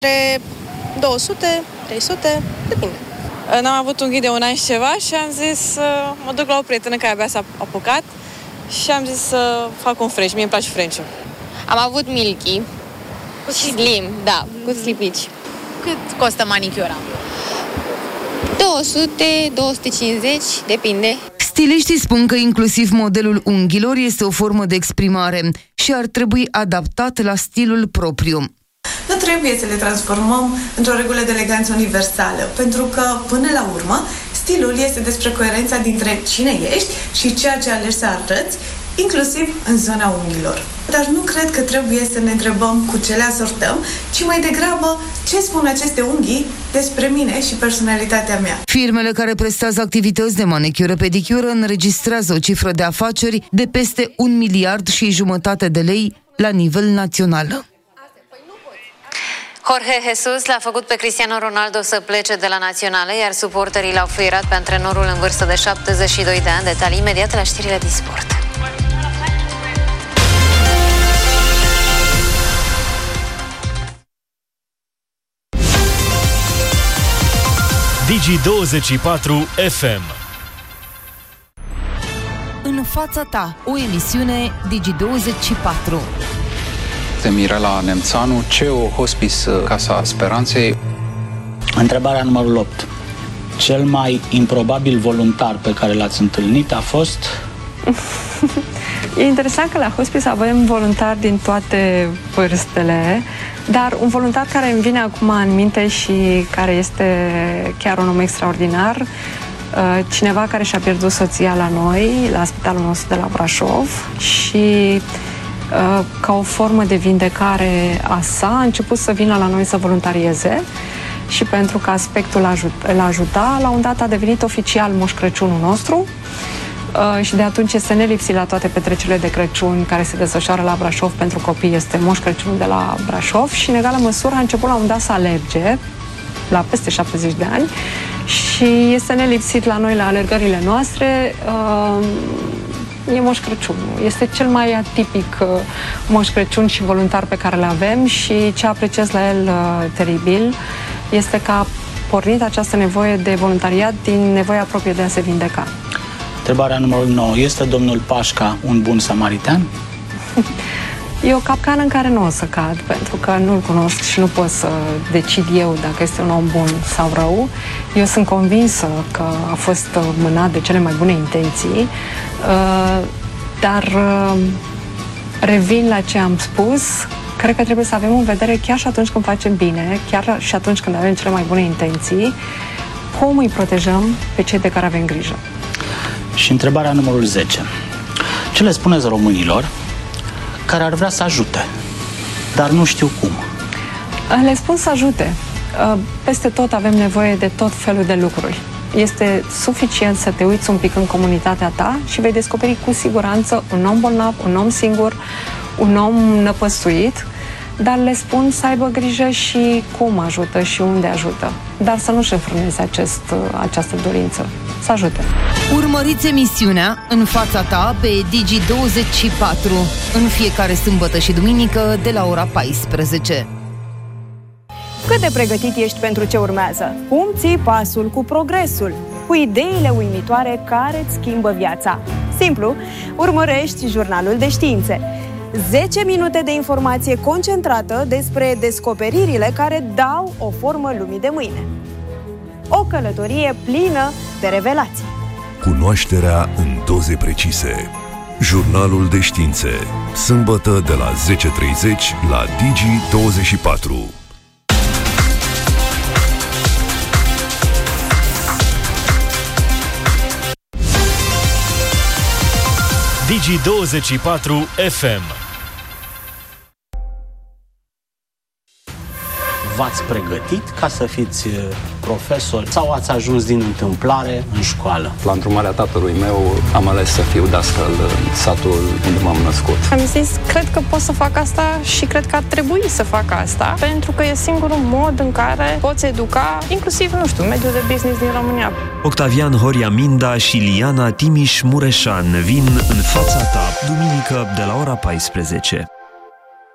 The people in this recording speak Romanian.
De 200, 300, depinde. N-am avut un ghid de un an și ceva și am zis mă duc la o prietenă care abia s-a apucat și am zis să fac un French. Mie îmi place French-ul. Am avut Milky și Slim, da, cu slipici. Cât costă manicura? 200, 250, depinde. Stiliștii spun că inclusiv modelul unghiilor este o formă de exprimare și ar trebui adaptat la stilul propriu. Nu trebuie să le transformăm într-o regulă de eleganță universală, pentru că, până la urmă, stilul este despre coerența dintre cine ești și ceea ce alegi să arăți, inclusiv în zona unghiilor. Dar nu cred că trebuie să ne întrebăm cu ce le asortăm, ci mai degrabă ce spun aceste unghii despre mine și personalitatea mea. Firmele care prestează activități de manicură-pedicură înregistrează o cifră de afaceri de peste 1,5 miliarde de lei la nivel național. Jorge Jesus l-a făcut pe Cristiano Ronaldo să plece de la Națională, iar suporterii l-au fluierat pe antrenorul în vârstă de 72 de ani. Detalii imediat la știrile din sport. Digi24 FM. În fața ta, o emisiune Digi24. Mirela Nemțanu, CEO Hospice Casa Speranței. Întrebarea numărul 8. Cel mai improbabil voluntar pe care l-ați întâlnit a fost? E interesant că la Hospice avem voluntari din toate vârstele, dar un voluntar care îmi vine acum în minte și care este chiar un om extraordinar, cineva care și-a pierdut soția la noi, la spitalul nostru de la Brașov și ca o formă de vindecare a sa, a început să vină la noi să voluntarieze și pentru că aspectul îl ajuta, la un dat a devenit oficial Moș Crăciunul nostru și de atunci este nelipsit la toate petrecerile de Crăciun care se desfășoară la Brașov pentru copii, este Moș Crăciunul de la Brașov și în egală măsură a început la un dat să alerge la peste 70 de ani și este nelipsit la noi la alergările noastre. E Moș Crăciunul. Este cel mai atipic Moș Crăciun și voluntar pe care le avem și ce apreciez la el teribil este că a pornit această nevoie de voluntariat din nevoia proprie de a se vindeca. Întrebarea numărul 9. Este domnul Pașca un bun samaritan? E o capcană în care nu o să cad, pentru că nu-l cunosc și nu pot să decid eu dacă este un om bun sau rău. Eu sunt convinsă că a fost mânat de cele mai bune intenții, dar revin la ce am spus. Cred că trebuie să avem în vedere chiar și atunci când facem bine, chiar și atunci când avem cele mai bune intenții, cum îi protejăm pe cei de care avem grijă. Și întrebarea numărul 10. Ce le spuneți românilor care ar vrea să ajute, dar nu știu cum? Le spun să ajute. Peste tot avem nevoie de tot felul de lucruri. Este suficient să te uiți un pic în comunitatea ta și vei descoperi cu siguranță un om bolnav, un om singur, un om năpăstuit, dar le spun să aibă grijă și cum ajută și unde ajută. Dar să nu-și înfrâneze această dorință. Să ajute. Urmăriți emisiunea În fața ta pe Digi24 în fiecare sâmbătă și duminică de la ora 14. Cât de pregătit ești pentru ce urmează? Cum ții pasul cu progresul? Cu ideile uimitoare care îți schimbă viața? Simplu, urmărești Jurnalul de Științe. 10 minute de informație concentrată despre descoperirile care dau o formă lumii de mâine. O călătorie plină de revelații. Cunoașterea în doze precise. Jurnalul de Științe. Sâmbătă de la 10:30 la Digi24. Digi24 FM. V-ați pregătit ca să fiți profesor sau ați ajuns din întâmplare în școală? La îndrumarea tatălui meu am ales să fiu dascăl în satul unde m-am născut. Am zis, cred că pot să fac asta și cred că ar trebui să fac asta, pentru că e singurul mod în care poți educa, inclusiv, nu știu, mediul de business din România. Octavian Horia Minda și Liana Timiș Mureșan vin în fața ta, duminică de la ora 14.